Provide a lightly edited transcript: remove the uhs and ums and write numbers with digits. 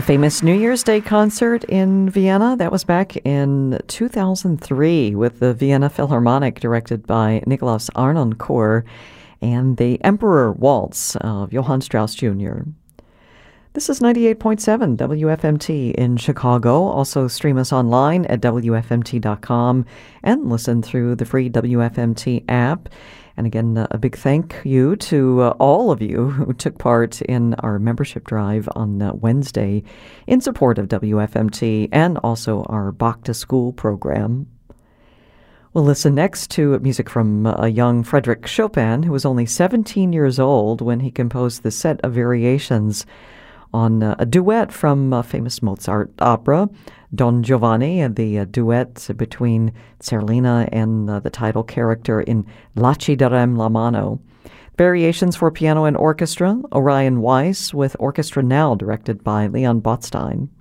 famous New Year's Day concert in Vienna. That was back in 2003 with the Vienna Philharmonic, directed by Nikolaus Arnoncourt, and the Emperor Waltz of Johann Strauss Jr. This is 98.7 WFMT in Chicago. Also stream us online at WFMT.com and listen through the free WFMT app. And again, a big thank you to all of you who took part in our membership drive on Wednesday in support of WFMT and also our Bach to School program. We'll listen next to music from a young Frédéric Chopin, who was only 17 years old when he composed the set of variations on a duet from a famous Mozart opera, Don Giovanni, and the duet between Zerlina and the title character in La ci darem la mano. Variations for piano and orchestra, Orion Weiss with Orchestra Now, directed by Leon Botstein.